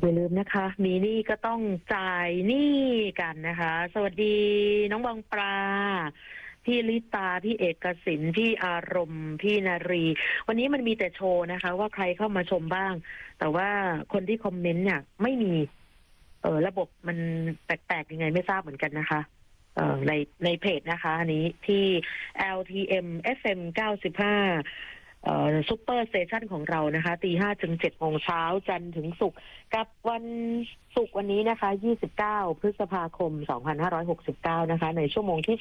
อย่าลืมนะคะมีหนี้ก็ต้องจ่ายหนี้กันนะคะ สวัสดีน้องบองปลาพี่ลิตาพี่เอกสินพี่อารมณ์พี่นารี วันนี้มันมีแต่โชว์นะคะว่าใครเข้ามาชมบ้าง แต่ว่าคนที่คอมเมนต์เนี่ยไม่มีระบบมันแปลกๆยังไงไม่ทราบเหมือนกันนะคะในเพจนะคะอันนี้ที่ LTM FM 95ซุปเปอร์สเตชันของเรานะคะ5:00 ถึง 7:00 น.จันทร์ถึงศุกร์กับวันศุกร์วันนี้นะคะ29 พฤษภาคม 2569นะคะในชั่วโมงที่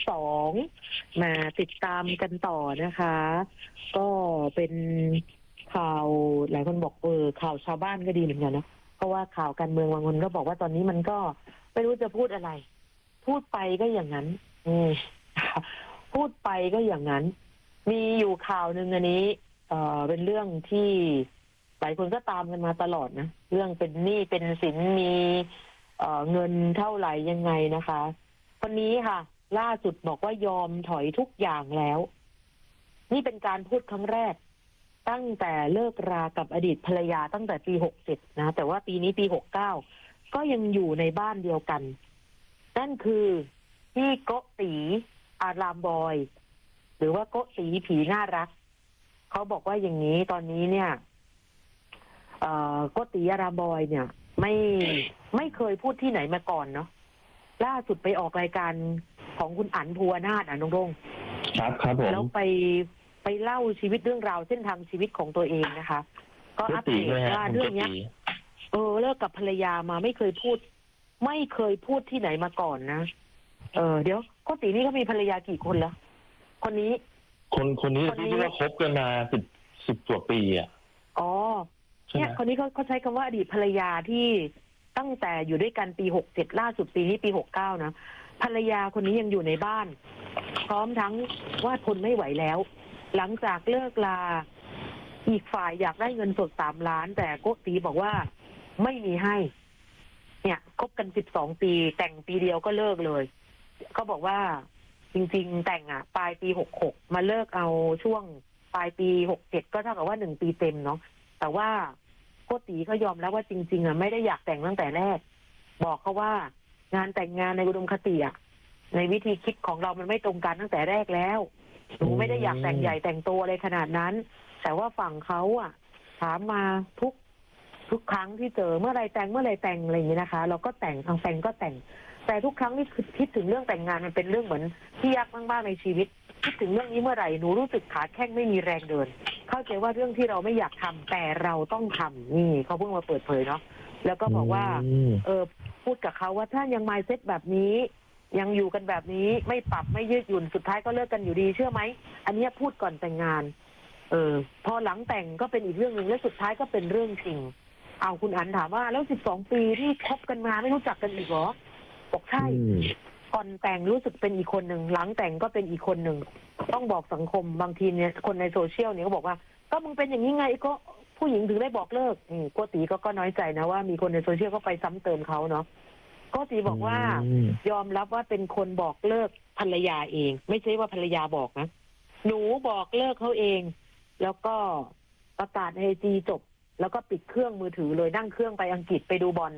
2มาติดตามกันต่อนะคะก็เป็นข่าวหลายคนบอกข่าวชาวบ้านก็ดีเหมือนกันนะเพราะว่าข่าวการเมืองบางคนก็บอกว่าตอนนี้มันก็ไม่รู้จะพูดอะไรพูดไปก็อย่างนั้นพูดไปก็อย่างนั้นมีอยู่ข่าวหนึ่งอันนี้เป็นเรื่องที่หลายคนก็ตามกันมาตลอดนะเรื่องเป็นหนี้เป็นสินมีเงินเท่าไหร่ยังไงนะคะคนนี้ค่ะล่าสุดบอกว่ายอมถอยทุกอย่างแล้วนี่เป็นการพูดครั้งแรกตั้งแต่เลิกรากับอดีตภรรยาตั้งแต่ปี67นะแต่ว่าปีนี้ปี69ก็ยังอยู่ในบ้านเดียวกันนั่นคือพี่โกตีอารามบอยหรือว่าโกตีผีน่ารักเขาบอกว่าอย่างนี้ตอนนี้เนี่ยโกตีอารามบอยเนี่ยไม่เคยพูดที่ไหนมาก่อนเนาะล่าสุดไปออกรายการของคุณอั๋นภูวนาถน้องรงครับผมแล้วไปเล่าชีวิตเรื่องราวเส้นทางชีวิตของตัวเองนะคะก็อัปเดตว่าเรื่องนี้เลิกกับภรรยามาไม่เคยพูดที่ไหนมาก่อนนะเดี๋ยวโกตีนี่เขามีภรรยากี่คนแล้วคนนี้ที่ว่าคบกันมาสิบกว่าปีอ่ะอ๋อเนี่ยคนนี้เขาใช้คำว่าอดีตภรรยาที่ตั้งแต่อยู่ด้วยกันปี67ล่าสุดปีนี้ปี69นะภรรยาคนนี้ยังอยู่ในบ้านพร้อมทั้งว่าทนไม่ไหวแล้วหลังจากเลิกลาอีกฝ่ายอยากได้เงินสด3 ล้านแต่โกตีบอกว่าไม่มีให้เนี่ยคบกัน12 ปีแต่งปีเดียวก็เลิกเลยเขาบอกว่าจริงๆแต่งปลายปี66มาเลิกเอาช่วงปลายปี67ก็เท่ากับว่า1 ปีเต็มเนาะแต่ว่าโกตีเขายอมแล้วว่าจริงๆไม่ได้อยากแต่งตั้งแต่แรกบอกเขาว่างานแต่งงานในอุดมคติในวิธีคิดของเรามันไม่ตรงกันตั้งแต่แรกแล้วหนูไม่ได้อยากแต่งใหญ่แต่งโตอะไรขนาดนั้นแต่ว่าฝั่งเขาถามมาทุกครั้งที่เจอเมื่อไรแต่งอะไรอย่างนี้นะคะเราก็แต่งแต่งก็แต่งแต่ทุกครั้งที่คิดถึงเรื่องแต่งงานมันเป็นเรื่องเหมือนที่ยากมากๆในชีวิตคิดถึงเรื่องนี้เมื่อไหร่หนูรู้สึกขาแข้งไม่มีแรงเดินเข้าใจว่าเรื่องที่เราไม่อยากทำแต่เราต้องทำนี่เขาเพิ่งมาเปิดเผยเนาะแล้วก็บอกว่าพูดกับเขาว่าถ้ายัง mindset แบบนี้ยังอยู่กันแบบนี้ไม่ปรับไม่ยืดหยุ่นสุดท้ายก็เลิกกันอยู่ดีเชื่อไหมอันนี้พูดก่อนแต่งงานพอหลังแต่งก็เป็นอีกเรื่องนึงและสุดท้ายก็เป็นเรื่องจริงเอาคุณอั๋นถามว่าแล้ว12 ปีที่คบกันมาไม่รู้จักกันอีกเหรอบอกใช่ก่อนแต่งรู้สึกเป็นอีกคนหนึ่งหลังแต่งก็เป็นอีกคนหนึ่งต้องบอกสังคมบางทีเนี่ยคนในโซเชียลเนี่ยเขาบอกว่าก็มึงเป็นอย่างนี้ไงก็ผู้หญิงถึงได้บอกเลิกโกตีก็น้อยใจนะว่ามีคนในโซเชียลก็ไปซ้ำเติมเขาเนาะโกตีบอกว่ายอมรับว่าเป็นคนบอกเลิกภรรยาเองไม่ใช่ว่าภรรยาบอกนะหนูบอกเลิกเขาเองแล้วก็ประกาศในIGจบแล้วก็ปิดเครื่องมือถือเลยนั่งเครื่องไปอังกฤษไปดูบอล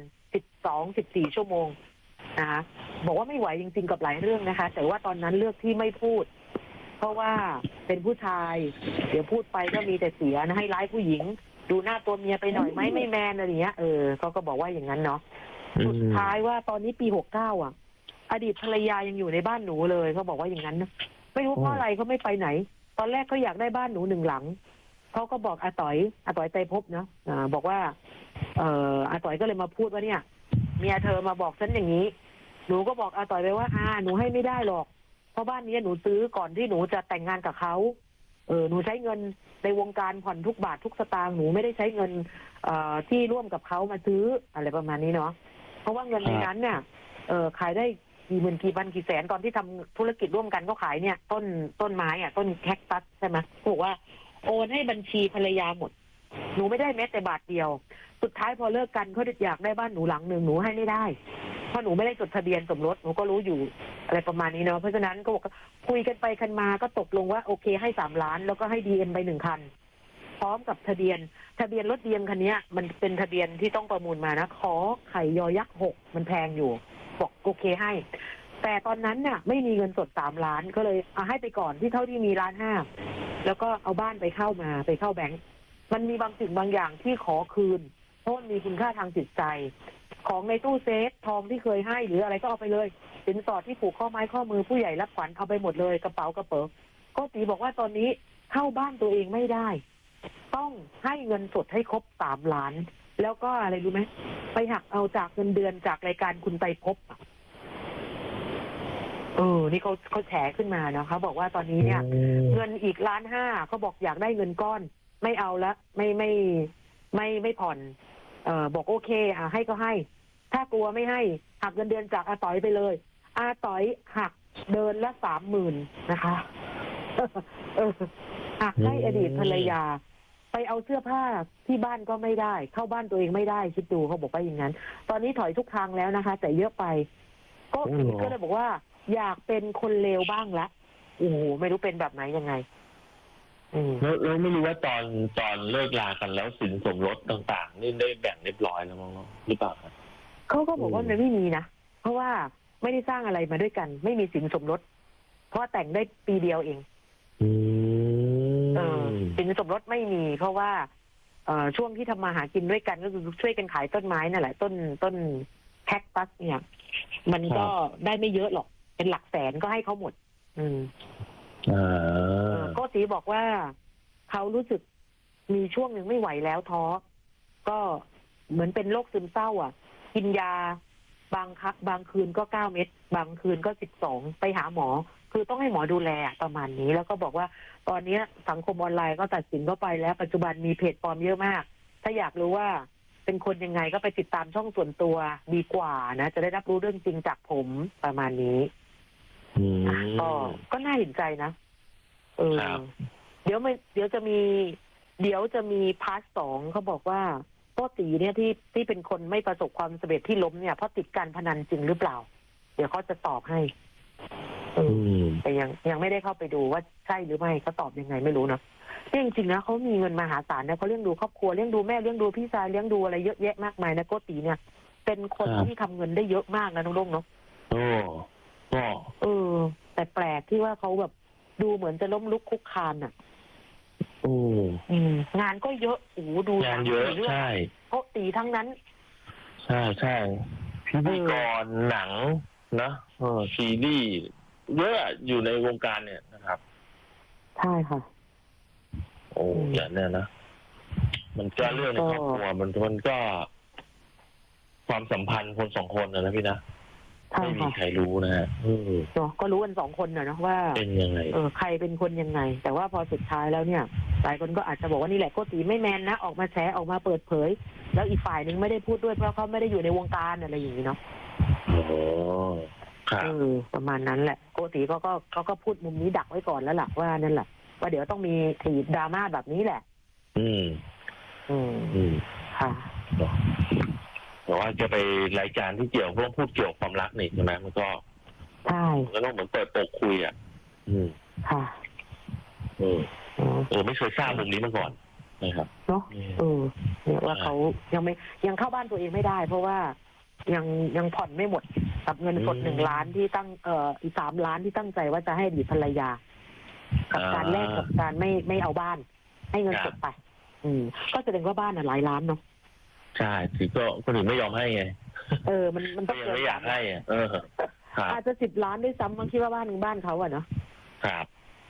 14 ชั่วโมงนะคะบอกว่าไม่ไหวจริงๆกับหลายเรื่องนะคะแต่ว่าตอนนั้นเลือกที่ไม่พูดเพราะว่าเป็นผู้ชายเดี๋ยวพูดไปก็มีแต่เสียนะให้ร้ายผู้หญิงดูหน้าตัวเมียไปหน่อยไหมไม่แมนอะไรเงี้ยเขาก็บอกว่าอย่างนั้นเนาะสุดท้ายว่าตอนนี้ปี69อดีตภรรยายังอยู่ในบ้านหนูเลยเขาบอกว่าอย่างนั้นนะไม่รู้เพราะอะไรเขาไม่ไปไหนตอนแรกเขาอยากได้บ้านหนู1 หลังเขาก็บอกอาต๋อยใจพบเนาะบอกว่าอาต๋อยก็เลยมาพูดว่าเนี่ยเมียเธอมาบอกฉันอย่างนี้หนูก็บอกอาต๋อยไปว่าหนูให้ไม่ได้หรอกเพราะบ้านนี้หนูซื้อก่อนที่หนูจะแต่งงานกับเขาหนูใช้เงินในวงการผ่อนทุกบาททุกสตางค์หนูไม่ได้ใช้เงินที่ร่วมกับเขามาซื้ออะไรประมาณนี้เนาะเพราะว่าเงินในนั้นเนี่ยขายได้กี่หมื่นกี่พันกี่แสนตอนที่ทำธุรกิจร่วมกันก็ขายเนี่ยต้นไม้ต้นแคคตัสใช่ไหมบอกว่าโอนให้บัญชีภรรยาหมดหนูไม่ได้แม้แต่บาทเดียวสุดท้ายพอเลิกกันเขาอยากได้บ้านหนูหลังหนึ่งหนูให้ไม่ได้เพราะหนูไม่ได้จดทะเบียนสมรสหนูก็รู้อยู่อะไรประมาณนี้เนาะเพราะฉะนั้นก็บอกคุยกันไปกันมาก็ตกลงว่าโอเคให้3 ล้านแล้วก็ให้ DM ไป1 คันพร้อมกับทะเบียนรถเดียมคันนี้มันเป็นทะเบียนที่ต้องประมูลมานะขอไข่ยอยักษ์6มันแพงอยู่บอกโอเคให้แต่ตอนนั้นน่ะไม่มีเงินสด3 ล้านก็เลยเอาให้ไปก่อนที่เท่าที่มี1.5 ล้านแล้วก็เอาบ้านไปเข้าแบงก์มันมีบางสิ่งบางอย่างที่ขอคืนเพราะมันมีคุณค่าทางจิตใจของในตู้เซฟทองที่เคยให้หรืออะไรก็เอาไปเลยสินสอดที่ผูกข้อไม้ข้อมือผู้ใหญ่รับขวัญเอาไปหมดเลยกระเป๋ากระเป๋าก็ตีบอกว่าตอนนี้เข้าบ้านตัวเองไม่ได้ต้องให้เงินสดให้ครบ3 ล้านแล้วก็อะไรรู้ไหมไปหักเอาจากเงินเดือนจากรายการคุณไตรภพนี่เขาแฉขึ้นมานะเขาบอกว่าตอนนี้เนี่ยเงินอีก1.5 ล้านเขาบอกอยากได้เงินก้อนไม่เอาละไม่ผ่อนบอกโอเคให้ก็ให้ถ้ากลัวไม่ให้หักเงินเดือนจากอาต๋อยไปเลยอาต๋อยหักเดือนละ 30,000 นะคะหักให้อดีตภรรยาไปเอาเสื้อผ้าที่บ้านก็ไม่ได้เข้าบ้านตัวเองไม่ได้คิดดูเขาบอกว่าอย่างนั้นตอนนี้ถอยทุกทางแล้วนะคะแต่เยอะไปก็เลยบอกว่าอยากเป็นคนเลวบ้างละโอ้โหไม่รู้เป็นแบบไหนยังไงแล้วไม่รู้ว่าตอนเลิกลากันแล้วสินสมรสต่างๆนี่ได้แบ่งเรียบร้อยแล้วมั้งหรือเปล่าครับเขาก็บอกว่ามันไม่มีนะเพราะว่าไม่ได้สร้างอะไรมาด้วยกันไม่มีสินสมรสเพราะแต่งได้ปีเดียวเองสินสมรสไม่มีเพราะว่าช่วงที่ทำมาหากินด้วยกันก็คือช่วยกันขายต้นไม้นั่นแหละต้นแคคตัสเนี่ยมันก็ได้ไม่เยอะหรอกเป็นหลักแสนก็ให้เขาหมดโกตีบอกว่าเขารู้สึกมีช่วงหนึ่งไม่ไหวแล้วท้อก็เหมือนเป็นโรคซึมเศร้ากินยาบางคืนก็9 เม็ดบางคืนก็12ไปหาหมอคือต้องให้หมอดูแลประมาณนี้แล้วก็บอกว่าตอนนี้สังคมออนไลน์ก็ตัดสินเข้าไปแล้วปัจจุบันมีเพจปลอมเยอะมากถ้าอยากรู้ว่าเป็นคนยังไงก็ไปติดตามช่องส่วนตัวดีกว่านะจะได้รับรู้เรื่องจริงจากผมประมาณนี้ก็น่าเห็นใจนะเดี๋ยวจะมีพาร์ท 2เขาบอกว่าโต้ตีเนี่ยที่เป็นคนไม่ประสบความสำเร็จที่ล้มเนี่ยเพราะติดการพนันจริงหรือเปล่าเดี๋ยวเขาจะตอบให้แต่ยังไม่ได้เข้าไปดูว่าใช่หรือไม่เขาตอบยังไงไม่รู้นะจริงๆนะเขามีเงินมหาศาลนะเขาเลี้ยงดูครอบครัวเลี้ยงดูแม่เลี้ยงดูพี่ชายเลี้ยงดูอะไรเยอะแยะมากมายนะโกตีเนี่ยเป็นคนที่ทำเงินได้เยอะมากนะน้องดงเนาะแต่แปลกที่ว่าเขาแบบดูเหมือนจะล้มลุกคุกคานงานก็เยอะดูงานเยอะใช่โกตีทั้งนั้นใช่พิธีกรหนังนะซีรีส์เยอะอยู่ในวงการเนี่ยนะครับใช่ค่ะอย่างนี้นะมันก็เรื่องในครอบครัวมันก็ความสัมพันธ์คน2 คนนะพี่นะไม่มีใครรู้นะฮะก็รู้กัน2 คนนะว่าเป็นยังไงใครเป็นคนยังไงแต่ว่าพอสุดท้ายแล้วเนี่ยหลายคนก็อาจจะบอกว่านี่แหละโกตีไม่แมนนะออกมาแฉออกมาเปิดเผยแล้วอีกฝ่ายนึงไม่ได้พูดด้วยเพราะเขาไม่ได้อยู่ในวงการอะไรอย่างนี้เนาะประมาณนั้นแหละโกตีเขาก็พูดมุมนี้ดักไว้ก่อนแล้วล่ะว่านั่นแหละว่าเดี๋ยวต้องมีถีบดราม่าแบบนี้แหละค่ะแต่ว่าจะไปรายการที่เกี่ยวพูดเกี่ยวความรักนี่ใช่ไหมมันก็ใช่ก็ต้องเหมือนเปิดโปกคุยค่ะไม่เคยทราบมุมนี้มาก่อนนะครับเนาะเนี่ยว่าเขายังเข้าบ้านตัวเองไม่ได้เพราะว่ายังผ่อนไม่หมดกับเงินสด1 ล้านที่ตั้งอีก3 ล้านที่ตั้งใจว่าจะให้อดีตภรรยากับการแลกกับการไม่เอาบ้านให้เงินสดไปก็แสดงว่าบ้านหลายล้านเนาะใช่ถึงก็คนอื่นไม่ยอมให้ไงมันต้องไม่อยากให้อาจจะ10 ล้านด้วยซ้ำบางคิดว่าบ้านเขาเนาะครับ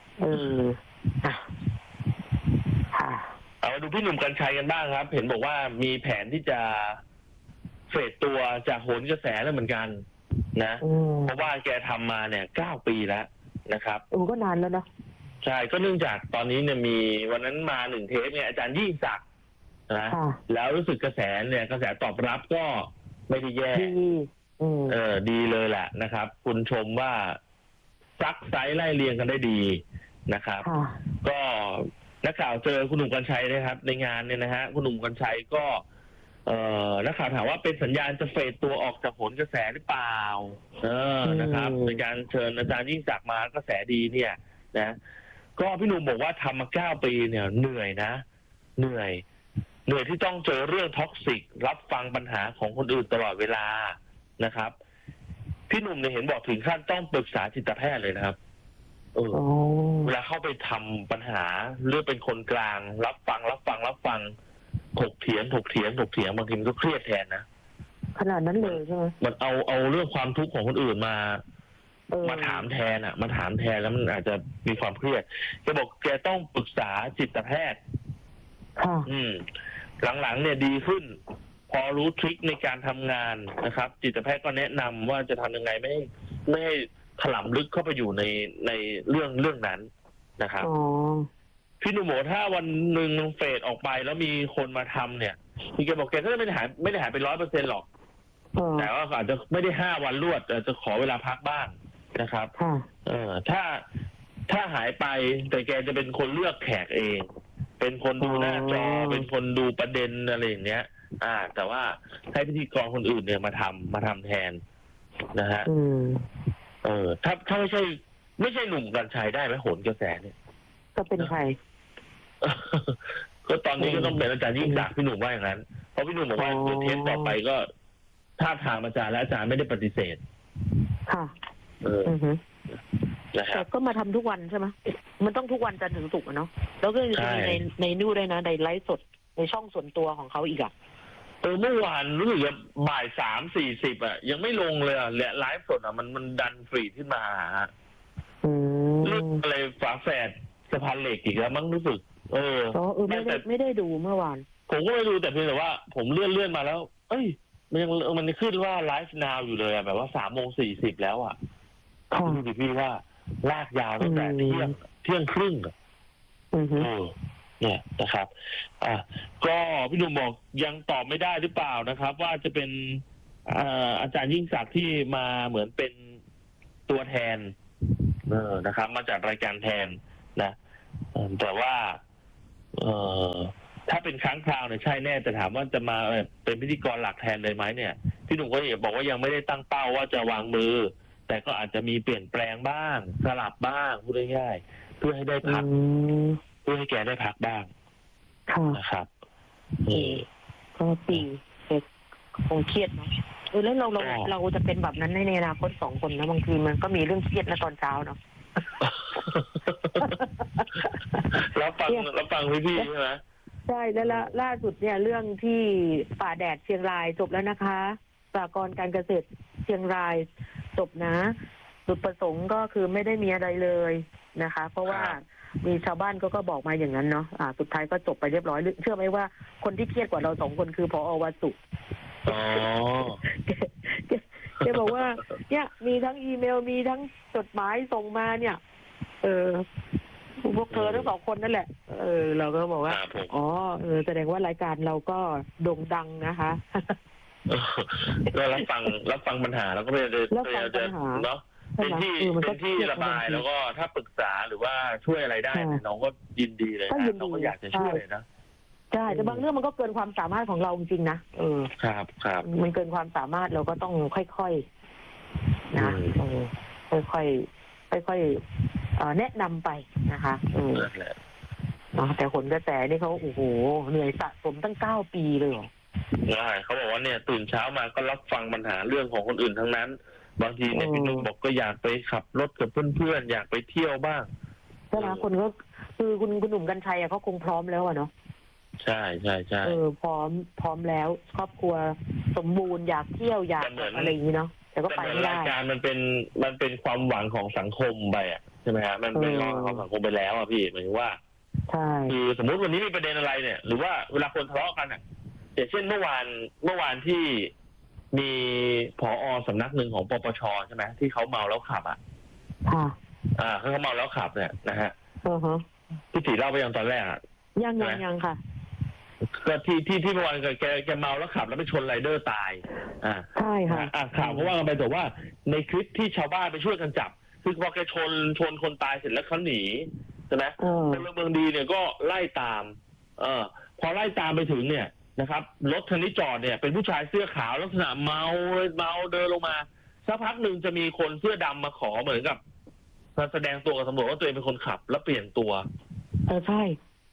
เอาดูพี่หนุ่มกรรชัยกันบ้างครับเห็นบอกว่ามีแผนที่จะเฟดตัวจากโหนกระแสแล้วเหมือนกันนะเพราะว่าแกทำมาเนี่ย9 ปีแล้วนะครับก็นานแล้วเนาะใช่ก็เนื่องจากตอนนี้เนี่ยมีวันนั้นมา1 เทปเนี่ยอาจารย์ยิ่งศักดิ์นะแล้วรู้สึกกระแสตอบรับก็ไม่ได้แย่ดีเลยแหละนะครับคุณชมว่าซักไซส์ไล่เรียงกันได้ดีนะครับก็นักข่าวเจอคุณหนุ่มกรรชัยนะครับในงานเนี่ยนะฮะคุณหนุ่มกรรชัยก็นักข่าวถามว่าเป็นสัญญาณจะเฟดตัวออกจากโหนกระแสหรือเปล่านะครับในการเชิญอาจารย์ยิ่งศักดิ์มากระแสดีเนี่ยนะก็พี่หนุ่มบอกว่าทำมา9 ปีเนี่ยเหนื่อยนะเหนื่อยที่ต้องเจอเรื่องท็อกซิกรับฟังปัญหาของคนอื่นตลอดเวลานะครับพี่หนุ่มเนี่ยเห็นบอกถึงขั้นต้องปรึกษาจิตแพทย์เลยนะครับเวลาเข้าไปทำปัญหาเรื่องเป็นคนกลางรับฟังถกเถียงบางทีมันก็เครียดแทนนะขนาดนั้นเลยใช่ไหมมันเอาเรื่องความทุกข์ของคนอื่นมาถามแทนมาถามแทนแล้วมันอาจจะมีความเครียดแกบอกแกต้องปรึกษาจิตแพทย์หลังๆเนี่ยดีขึ้นพอรู้ทริคในการทำงานนะครับจิตแพทย์ก็แนะนำว่าจะทำยังไงไม่ให้ถลำลึกเข้าไปอยู่ในเรื่องนั้นนะครับพี่หนุ่มบอกถ้าวันหนึ่งเฟดออกไปแล้วมีคนมาทำเนี่ยพี่แกบอกแกก็ไม่ได้หายไป100%หรอกแต่ว่าอาจจะไม่ได้5 วันรวดอาจจะขอเวลาพักบ้างนะครับถ้าหายไปแต่แกจะเป็นคนเลือกแขกเองเป็นคนดูหน้าจอเป็นคนดูประเด็นอะไรอย่างเงี้ยแต่ว่าให้พิธีกรคนอื่นเนี่ยมาทำแทนนะฮะถ้าไม่ใช่หนุ่มกรรชัยได้ไหมโหนกระแสเนี่ยก็เป็นใครก็ตอนนี้ก็ต้องเป็นอาจารย์ยิ่งศักดิ์พี่หนุ่มว่าอย่างนั้นเพราะพี่หนุ่มบอกว่าเทปต่อไปก็ถ้าทางอาจารย์และอาจารย์ไม่ได้ปฏิเสธค่ะแต่ก็มาทำทุกวันใช่ไหมมันต้องทุกวันจันทร์ถึงศุกร์เนาะแล้วก็จะมีในนู่นด้วยนะในไลฟ์สดในช่องส่วนตัวของเขาอีกเมื่อวานรู้สึกว่าบ่าย3:40ยังไม่ลงเลยและไลฟ์สดมันดันฟรีขึ้นมาเรื่องอะไรฝาแฝดสะพานเหล็กอีกแล้วมั้งรู้สึกไม่ได้ดูเมื่อวานผมก็ไม่ดูแต่เพียงแต่ว่าผมเลื่อนมาแล้วมันขึ้นว่าไลฟ์นาวอยู่เลยแบบว่า3:40แล้วพี่ว่าลากยาวตั้งแต่เที่ยงครึ่งเนี่ยนะครับก็พี่หนุ่มบอกยังตอบไม่ได้หรือเปล่านะครับว่าจะเป็นอาจารย์ยิ่งศักดิ์ที่มาเหมือนเป็นตัวแทนนะครับมาจากรายการแทนนะแต่ว่าถ้าเป็นครั้งคราวเนี่ยใช่แน่แต่ถามว่าจะมาเป็นพิธีกรหลักแทนเลยไหมเนี่ยพี่หนุ่มก็บอกว่ายังไม่ได้ตั้งเป้าว่าจะวางมือแต่ก็อาจจะมีเปลี่ยนแปลงบ้างสลับบ้างพูดง่ายๆเพื่อให้ได้พักเพื่อให้แกได้พักบ้างนะครับก็ปีคงเครียดเนาะแล้วเราจะเป็นแบบนั้นในอนาคต2 คนนะบางทีมันก็มีเรื่องเครียดนะตอนเช้าเนาะแล้วฟังพี่ใช่ไหมใช่แล้วล่าสุดเนี่ยเรื่องที่ป่าแดดเชียงรายจบแล้วนะคะสหกรณ์การเกษตรเชียงรายจบนะจุดประสงค์ก็คือไม่ได้มีอะไรเลยนะคะเพราะว่ามีชาวบ้านก็บอกมาอย่างนั้นเนาะสุดท้ายก็จบไปเรียบร้อยเชื่อไหมว่าคนที่เครียดกว่าเรา2 คนคือผอ.วสุแกบอกว่าเนี่ยมีทั้งอีเมลมีทั้งจดหมายส่งมาเนี่ยพวกเธอทั้ง2 คนนั่นแหละเราก็บอกว่าแสดงว่ารายการเราก็โด่งดังนะคะก็รับฟังปัญหาแล้วก็พยายามจะเนาะเป็นที่ระบายแล้วก็ถ้าปรึกษาหรือว่าช่วยอะไรได้น้องก็ยินดีเลยนะน้องก็อยากจะช่วยนะใช่แต่บางเรื่องมันก็เกินความสามารถของเราจริงๆนะครับมันเกินความสามารถเราก็ต้องค่อยๆนะค่อยๆแนะนำไปนะคะแต่ผลกระแสนี่เขาโอ้โหเหนื่อยสะสมตั้ง9 ปีเลยใช่เขาบอกว่าเนี่ยตื่นเช้ามาก็รับฟังปัญหาเรื่องของคนอื่นทั้งนั้นบางทีเนี่ยพี่นุ่มบอกก็อยากไปขับรถกับเพื่อนๆอยากไปเที่ยวบ้างใช่ไหมคนก็คือคุณหนุ่มกรรชัยเขาคงพร้อมแล้วเนาะใช่พร้อมแล้วครอบครัวสมบูรณ์อยากเที่ยวอยากอะไรอย่างนี้เนาะแต่ก็ไปไม่ได้รายการมันเป็นความหวังของสังคมไปใช่ไหมฮะมันเป็นความหวังของสังคมไปแล้วพี่หมายถึงว่าคือสมมติวันนี้มีประเด็นอะไรเนี่ยหรือว่าเวลาคนทะเลาะกันอย่างเช่นเมื่อวานที่มีผอ.สำนักหนึ่งของปปช.ใช่ไหมที่เขาเมาแล้วขับเขาเมาแล้วขับเนี่ยนะฮะพี่ตีเล่าไปยังตอนแรกยังค่ะก็ที่เมื่อวานแกเมาแล้วขับแล้วไปชนไรเดอร์ตายใช่ค่ะข่าวก็ว่ากันไปแต่ว่าในคลิปที่ชาวบ้านไปช่วยกันจับคือพอแกชนคนตายเสร็จแล้วเขาหนีใช่ไหมพลเมืองดีเนี่ยก็ไล่ตามพอไล่ตามไปถึงเนี่ยนะครับรถคันนี้จอดเนี่ยเป็นผู้ชายเสื้อขาวลักษณะเมาเดินลงมาสักพักหนึ่งจะมีคนเสื้อดำมาขอเหมือนกับแสดงตัวกับตำรวจว่าตัวเองเป็นคนขับแล้วเปลี่ยนตัวใช่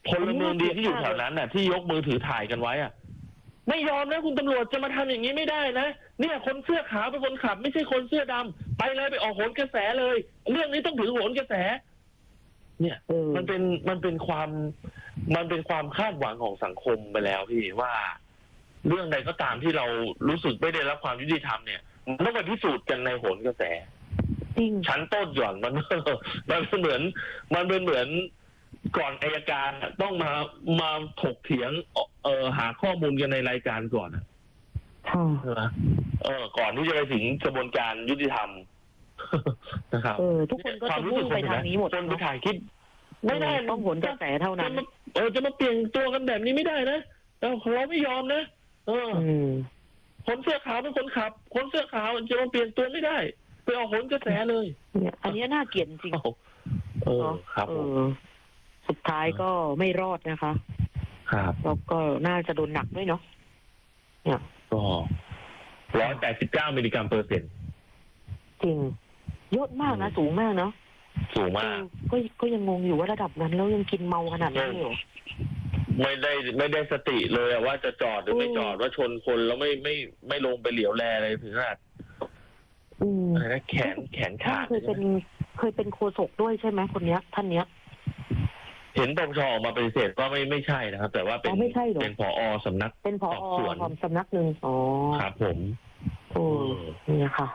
พลเมืองดีที่อยู่แถวนั้นน่ะที่ยกมือถือถ่ายกันไว้อ่ะไม่ยอมนะคุณตำรวจจะมาทำอย่างนี้ไม่ได้นะเนี่ยคนเสื้อขาวเป็นคนขับไม่ใช่คนเสื้อดำไปเลยไปออกโหนกระแสเลยเรื่องนี้ต้องถือโหนกระแสเนี่ยมันเป็นความคาดหวังของสังคมไปแล้วพี่ว่าเรื่องใดก็ตามที่เรารู้สึกไม่ได้รับความยุติธรรมเนี่ยมันต้องไปพิสูจน์กันในโหนกระแสชั้นต้นก่อนมันเป็นเหมือนก่อนอัยการต้องมาถกเถียงหาข้อมูลกันในรายการก่อนใช่ไหมก่อนที่จะไปถึงกระบวนการยุติธรรมนะครับทุกคนก็จะมุ่งไปทางนี้หมดคนไปถ่ายคลิปไม่ได้ต้องผลกระแสเท่านั้นจะมาเปลี่ยนตัวกันแบบนี้ไม่ได้นะเราไม่ยอมนะคนเสื้อขาวเป็นคนขับคนเสื้อขาวจะมาเปลี่ยนตัวไม่ได้ไปออกโหนกระแสเลยอันนี้น่าเกลียดจริงครับสุดท้ายก็ไม่รอดนะคะครับแล้วก็น่าจะโดนหนักด้วยเนาะเนี่ยก็189 มิลลิกรัมเปอร์เซ็นต์จริงเยอะมากนะสูงมากเนาะสูงมากก็ยังงงอยู่ว่าระดับนั้นแล้วยังกินเมาขนาดนั้นเลยเหรอไม่ได้สติเลยว่าจะจอดหรือไม่จอดว่าชนคนแล้วไม่ลงไปเหลียวแลอะไรถึงขนาดแขนขาดเคยเป็นโฆษกด้วยใช่ไหมคนเนี้ยท่านเนี้ยเห็นปปชออกมาปฏิเสธว่าไม่ใช่นะครับแต่ว่าเป็นผอ.สำนักเป็นผอ.ของสำนักหนึ่งครับผมนี่ค่ะ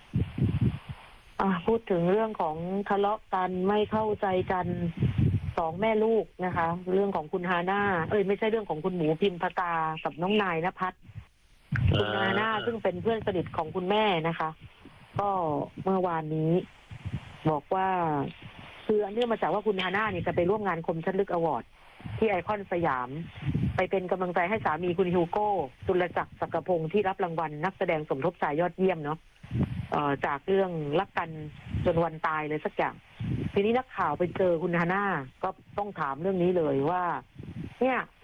พูดถึงเรื่องของทะเลาะกันไม่เข้าใจกัน2 แม่ลูกนะคะเรื่องของคุณฮาน่าไม่ใช่เรื่องของคุณหมูพิมพตากับน้องนายณภัทรคุณฮาน่าซึ่งเป็นเพื่อนสนิทของคุณแม่นะคะก็เมื่อวานนี้บอกว่าคือเนื่องมาจากว่าคุณฮาน่าเนี่ยจะไปร่วมงานคมชัดลึกอวอร์ดที่ไอคอนสยามไปเป็นกำลังใจให้สามีคุณฮิวโก้จุลจักรศักดิ์พงศ์ที่รับรางวัลนักแสดงสมทบชายยอดเยี่ยมเนาะจากเรื่องรักกันจนวันตายเลยสักอย่างทีนี้นักข่าวไปเจอคุณฮาน่าก็ต้องถามเรื่องนี้เลยว่าเนี่ย